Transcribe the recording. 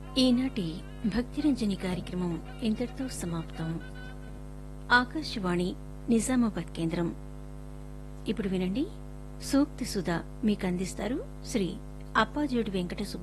ఈనాటి భక్తిరంజని కార్యక్రమం ఇంతటితో సమాప్తం. ఆకాశవాణి నిజామాబాద్ కేంద్రం. ఇప్పుడు వినండి, సూక్తి సుధా మీకందిస్తారు శ్రీ అప్పాజోడి వెంకట